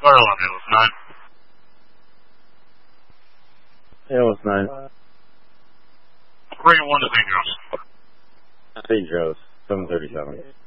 Garland, ALS 9. ALS 9. Bring 1 to St. Joe's. St. Joe's, 737.